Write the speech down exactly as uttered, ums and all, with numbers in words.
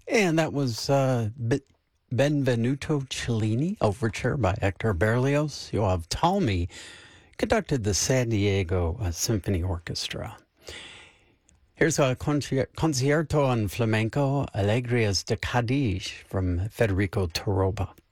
And that was uh, Be- Benvenuto Cellini, Overture by Hector Berlioz. Yoav Talmy conducted the San Diego uh, Symphony Orchestra. Here's a conci- Concierto on Flamenco, Alegrias de Cadiz from Federico Toroba.